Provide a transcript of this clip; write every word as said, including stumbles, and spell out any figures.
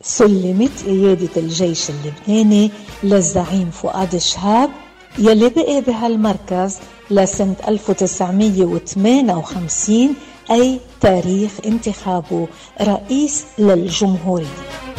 سلمت قيادة الجيش اللبناني للزعيم فؤاد شهاب يلي بقي بهالمركز لسنة ألف وتسعمية وثمانية وخمسين، أي تاريخ انتخابه رئيس للجمهورية.